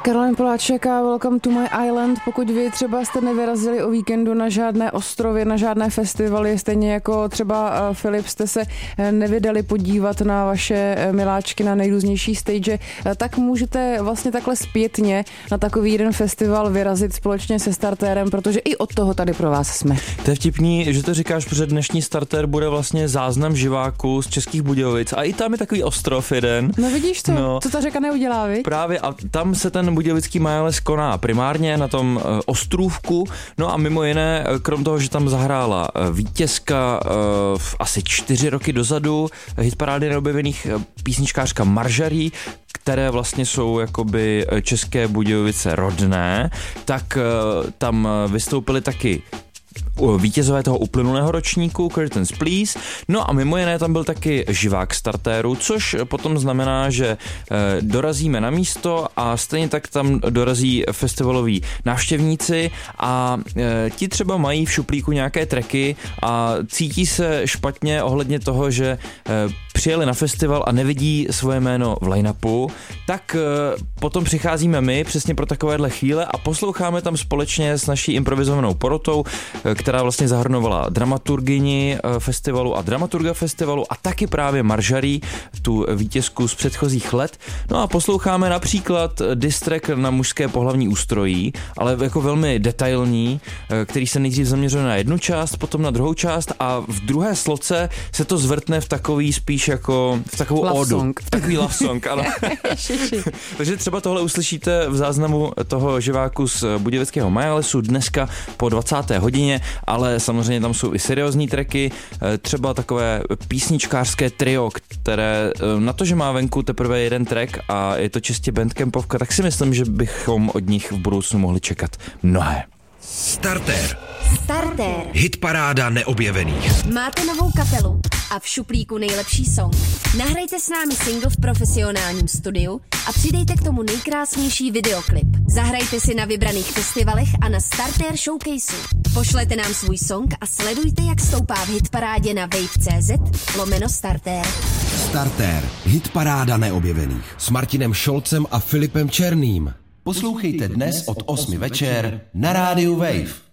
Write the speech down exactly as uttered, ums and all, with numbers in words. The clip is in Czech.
Caroline Poláček a Welcome to my island. Pokud vy třeba jste nevyrazili o víkendu na žádné ostrovy, na žádné festivaly, stejně jako třeba Filip jste se nevydali podívat na vaše miláčky na nejrůznější stage, tak můžete vlastně takhle zpětně na takový jeden festival vyrazit společně se Startérem, protože i od toho tady pro vás jsme. To je vtipný, že to říkáš, protože dnešní Startér bude vlastně záznam živáků z Českých Budějovic a i tam je takový ostrov jeden. No vidíš to, no, co ta řeka neudělá, vi? Právě a tam se ten budějovický Majles koná primárně na tom uh, ostrůvku, no a mimo jiné, krom toho, že tam zahrála uh, vítězka uh, v asi čtyři roky dozadu hitparády neobjevených uh, písničkářka Marjorie, které vlastně jsou jakoby České Budějovice rodné, tak uh, tam vystoupili taky vítězové toho uplynulého ročníku Curtains Please, no a mimo jiné tam byl taky živák Startéru, což potom znamená, že e, dorazíme na místo a stejně tak tam dorazí festivaloví návštěvníci a e, ti třeba mají v šuplíku nějaké tracky a cítí se špatně ohledně toho, že e, přijeli na festival a nevidí svoje jméno v line-upu, tak e, potom přicházíme my přesně pro takovéhle chvíle a posloucháme tam společně s naší improvizovanou porotou, která vlastně zahrnovala dramaturgyni festivalu a dramaturga festivalu a taky právě Marjorie, tu vítězku z předchozích let. No a posloucháme například diss track na mužské pohlavní ústrojí, ale jako velmi detailní, který se nejdřív zaměřuje na jednu část, potom na druhou část a v druhé sloce se to zvrtne v takový spíš jako v takovou love odu. Song. V takový love song, ano. Takže třeba tohle uslyšíte v záznamu toho živáku z budějovického Majalesu dneska po dvacáté hodině, ale samozřejmě tam jsou i seriózní tracky, třeba takové písničkářské trio, které na to, že má venku teprve jeden track a je to čistě bandcampovka, tak si myslím, že bychom od nich v budoucnu mohli čekat mnohé. Startér. Startér. Hitparáda neobjevených. Máte novou kapelu a v šuplíku nejlepší song. Nahrajte s námi single v profesionálním studiu a přidejte k tomu nejkrásnější videoklip. Zahrajte si na vybraných festivalech a na Startér Showcaseu. Pošlete nám svůj song a sledujte, jak stoupá v hitparádě na wave.cz lomeno Startér. Startér. Hitparáda neobjevených. S Martinem Šolcem a Filipem Černým. Poslouchejte dnes od osmi večer na rádiu Wave.